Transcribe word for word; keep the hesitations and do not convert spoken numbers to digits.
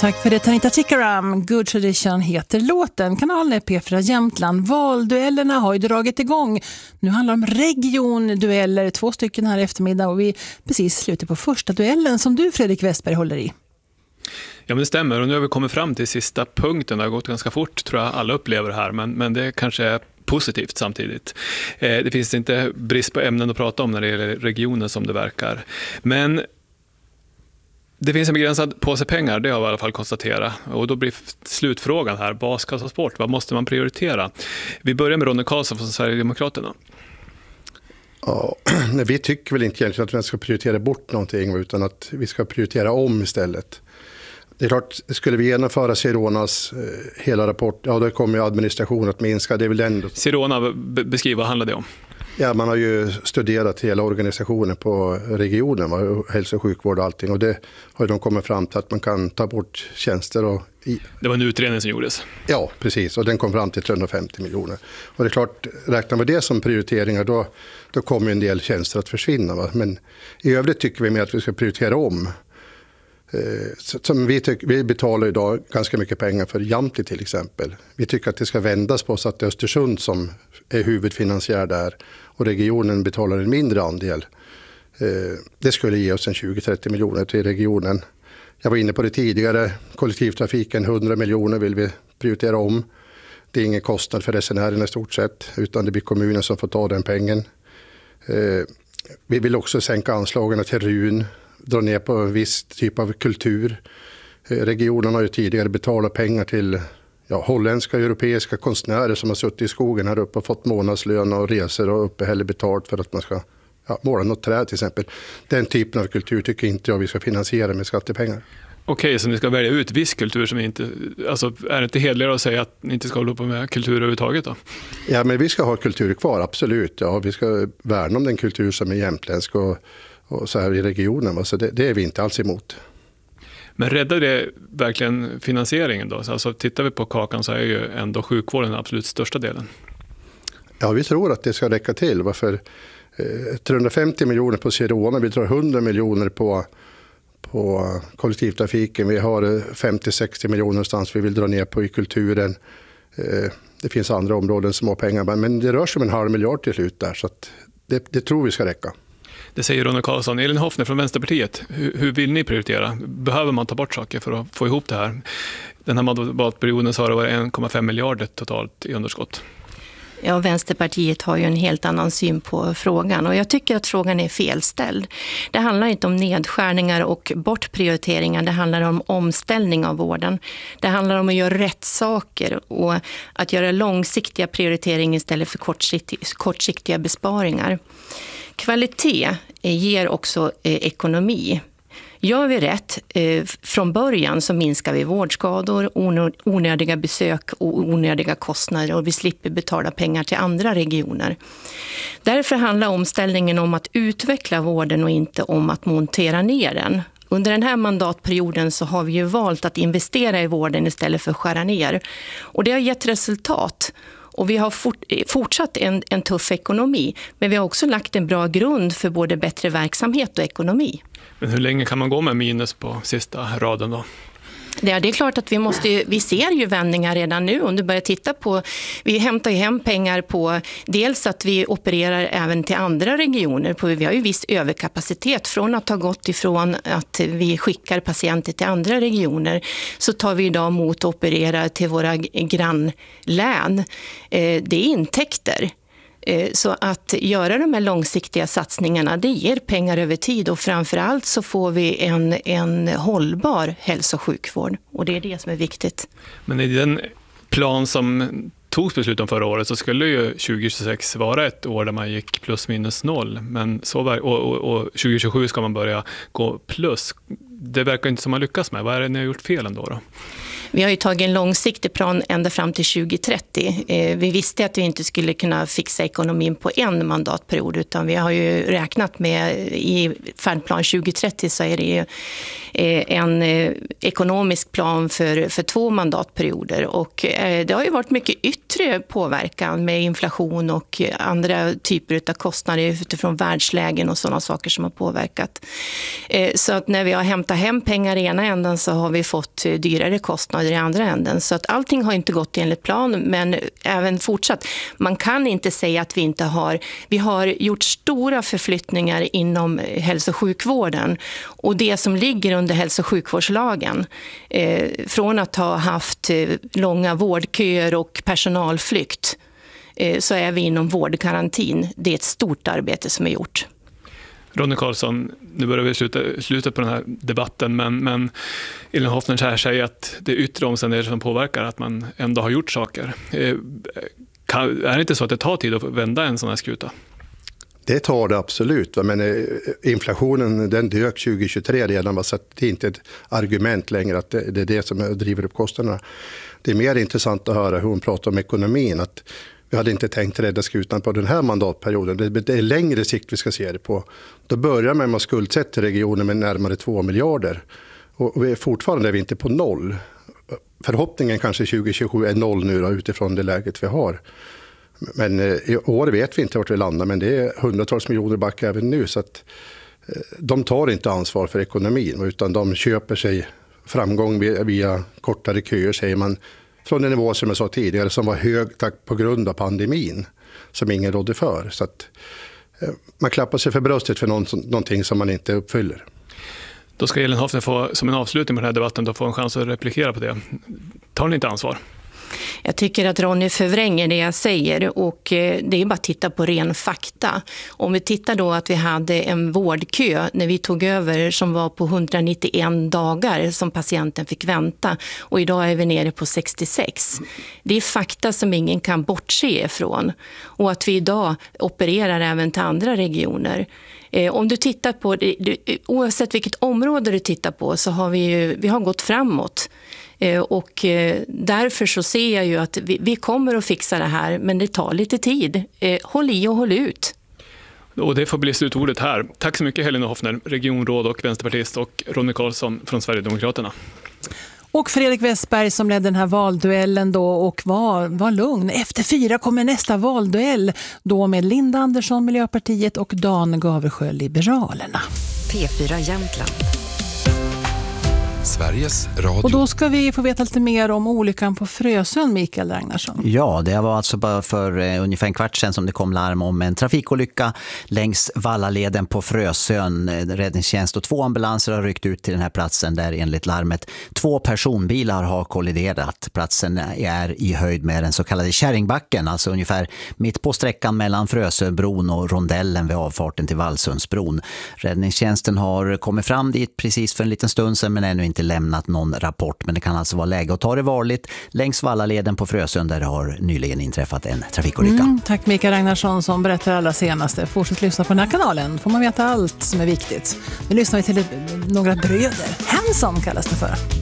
Tack för det, Tanita Tikaram. Good Tradition heter låten. Kanalen P fyra Jämtland. Valduellerna har ju dragit igång. Nu handlar det om regiondueller, två stycken här i eftermiddag. Och vi är precis slutet på första duellen som du, Fredrik Westberg, håller i. Ja, men det stämmer. Och nu har vi kommit fram till sista punkten. Det har gått ganska fort, tror jag alla upplever här. Men, men det kanske är positivt samtidigt. Eh, det finns inte brist på ämnen att prata om när det gäller regionen som det verkar. Men det finns en begränsad påse pengar, det har vi i alla fall konstaterat. Och då blir slutfrågan här, vad ska tas bort? Vad måste man prioritera? Vi börjar med Ronny Karlsson från Sverigedemokraterna. Ja, vi tycker väl inte egentligen att vi ska prioritera bort någonting, utan att vi ska prioritera om istället. Det är klart, skulle vi genomföra Sironas eh, hela rapport, ja då kommer ju administration att minska. Det är väl ändå... Sirona, be- beskriv, vad handlar det om? Ja, man har ju studerat hela organisationen på regionen, va? Hälso- och sjukvård och allting. Och det har de kommit fram till att man kan ta bort tjänster. Och i... Det var en utredning som gjordes. Ja, precis. Och den kom fram till trehundrafemtio miljoner. Och det är klart, räknar vi det som prioriteringar, då, då kommer en del tjänster att försvinna. Va? Men i övrigt tycker vi med att vi ska prioritera om. Som vi, tycker, vi betalar idag ganska mycket pengar för Jamtli till exempel. Vi tycker att det ska vändas på så att det är Östersund som är huvudfinansiär där och regionen betalar en mindre andel. Det skulle ge oss en tjugo till trettio miljoner till regionen. Jag var inne på det tidigare, kollektivtrafiken hundra miljoner vill vi prioritera om. Det är ingen kostnad för resenärerna i stort sett, utan det blir kommunen som får ta den pengen. Vi vill också sänka anslagen till R U N, dra ner på en viss typ av kultur. Regionen har ju tidigare betalat pengar till ja, holländska och europeiska konstnärer som har suttit i skogen här uppe och fått månadslön och resor och uppehälle betalt för att man ska ja, måla något träd till exempel. Den typen av kultur tycker inte jag vi ska finansiera med skattepengar. Okej, så ni ska välja ut viss kultur som inte... Alltså, är det inte hedligare att säga att ni inte ska hålla på med kultur överhuvudtaget då? Ja, men vi ska ha kultur kvar, absolut. Ja, vi ska värna om den kultur som är jämtländsk och och så här i regionen, så det, det är vi inte alls emot. Men räddar det verkligen finansieringen då? Alltså tittar vi på kakan så är ju ändå sjukvården den absolut största delen. Ja, vi tror att det ska räcka till. Varför eh, trehundrafemtio miljoner på Sirona, vi drar hundra miljoner på, på kollektivtrafiken. Vi har femtio till sextio miljoner någonstans vi vill dra ner på i kulturen. Eh, det finns andra områden som har pengar, men det rör sig om en halv miljard till slut där, så att det, det tror vi ska räcka. Det säger Ronny Karlsson. Elin Hoffner från Vänsterpartiet. Hur, hur vill ni prioritera? Behöver man ta bort saker för att få ihop det här? Den här mandatperioden så har det varit en komma fem miljarder totalt i underskott. Ja, Vänsterpartiet har ju en helt annan syn på frågan och jag tycker att frågan är felställd. Det handlar inte om nedskärningar och bortprioriteringar, det handlar om omställning av vården. Det handlar om att göra rätt saker och att göra långsiktiga prioriteringar istället för kortsiktiga, kortsiktiga besparingar. Kvalitet ger också eh, ekonomi. Gör vi rätt eh, från början så minskar vi vårdskador, onödiga besök och onödiga kostnader och vi slipper betala pengar till andra regioner. Därför handlar omställningen om att utveckla vården och inte om att montera ner den. Under den här mandatperioden så har vi ju valt att investera i vården istället för att skära ner. Och det har gett resultat. Och vi har fort, fortsatt en, en tuff ekonomi, men vi har också lagt en bra grund för både bättre verksamhet och ekonomi. Men hur länge kan man gå med minus på sista raden då? Ja, det är klart att vi måste, vi ser ju vändningar redan nu. Om du börjar titta på, vi hämtar ju hem pengar på dels att vi opererar även till andra regioner. På, vi har ju viss överkapacitet från att ha gått ifrån att vi skickar patienter till andra regioner. Så tar vi idag emot och opererar till våra grannlän. Det är intäkter. Så att göra de här långsiktiga satsningarna, det ger pengar över tid och framförallt så får vi en, en hållbar hälso- och sjukvård och det är det som är viktigt. Men i den plan som togs beslut om förra året så skulle ju tjugo tjugosex vara ett år där man gick plus minus noll, men så, och, och, och tjugo tjugosju ska man börja gå plus. Det verkar inte som man lyckas med. Vad är det ni har gjort fel ändå då? Vi har ju tagit en långsiktig plan ända fram till tjugo trettio. Eh, vi visste att vi inte skulle kunna fixa ekonomin på en mandatperiod, utan vi har ju räknat med i färdplan tjugo trettio så är det ju eh, en eh, ekonomisk plan för, för två mandatperioder. Och eh, det har ju varit mycket yttre påverkan med inflation och andra typer av kostnader utifrån världslägen och sådana saker som har påverkat. Eh, så att när vi har hämtat hem pengar i ena änden så har vi fått eh, dyrare kostnader i andra änden. Så att allting har inte gått enligt plan, men även fortsatt. Man kan inte säga att vi inte har... Vi har gjort stora förflyttningar inom hälso- och sjukvården. Och det som ligger under hälso- och sjukvårdslagen, eh, från att ha haft eh, långa vårdköer och personalflykt, eh, så är vi inom vårdgarantin. Det är ett stort arbete som är gjort. Ronny Karlsson, nu börjar vi sluta, sluta på den här debatten, men, men Elin Hoffner här säger att det är yttre omständigheter som påverkar att man ändå har gjort saker. Eh, kan, är det inte så att det tar tid att vända en sån här skuta? Det tar det absolut, men inflationen den dök tjugo tjugotre redan, så det är inte ett argument längre att det är det som driver upp kostnaderna. Det är mer intressant att höra hur hon pratar om ekonomin, att vi hade inte tänkt rädda skutan på den här mandatperioden. Det är längre sikt vi ska se det på. Då börjar man med att skuldsätta regionen med närmare två miljarder. Och vi är fortfarande är vi inte på noll. Förhoppningen kanske tjugo tjugosju är noll nu då, utifrån det läget vi har. Men i år vet vi inte vart vi landar, men det är hundratals miljoner back även nu. Så att de tar inte ansvar för ekonomin, utan de köper sig framgång via, via kortare köer, säger man. Från en nivå som jag sa tidigare som var hög tack på grund av pandemin som ingen rådde för. Så att eh, man klappar sig för bröstet för någon, någonting som man inte uppfyller. Då ska Elin Hoffner få, som en avslutning på den här debatten, då få en chans att replikera på det. Tar ni inte ansvar? Jag tycker att Ronny förvränger det jag säger, och det är bara att titta på ren fakta. Om vi tittar då att vi hade en vårdkö när vi tog över som var på hundranittioen dagar som patienten fick vänta, och idag är vi nere på sextiosex. Det är fakta som ingen kan bortse ifrån, och att vi idag opererar även till andra regioner. Om du tittar på, oavsett vilket område du tittar på, så har vi ju, vi har gått framåt. Och därför så ser jag ju att vi, vi kommer att fixa det här, men det tar lite tid. Håll i och håll ut. Och det får bli slutordet här. Tack så mycket Helena Hoffner, regionråd och vänsterpartist, och Ronny Karlsson från Sverigedemokraterna. Och Fredrik Westberg som ledde den här valduellen då, och var, var lugn. Efter fyra kommer nästa valduell då med Linda Andersson, Miljöpartiet, och Dan Gaversjö, Liberalerna. P fyra Jämtland. Sveriges Radio. Och då ska vi få veta lite mer om olyckan på Frösön, Mikael Ragnarsson. Ja, det var alltså bara för eh, ungefär en kvart sedan som det kom larm om en trafikolycka längs Vallaleden på Frösön. Räddningstjänst och två ambulanser har ryckt ut till den här platsen där enligt larmet två personbilar har kolliderat. Platsen är i höjd med den så kallade Kärringbacken, alltså ungefär mitt på sträckan mellan Frösöbron och rondellen vid avfarten till Vallsundsbron. Räddningstjänsten har kommit fram dit precis för en liten stund sedan, men ännu inte lämnat någon rapport, men det kan alltså vara läge att ta det varligt längs Vallaleden på Frösön där det har nyligen inträffat en trafikolycka. Mm, tack Mikael Ragnarsson som berättar allra senaste. Fortsätt lyssna på den här kanalen, får man veta allt som är viktigt. Nu lyssnar vi till några bröder. Hanson kallas det för.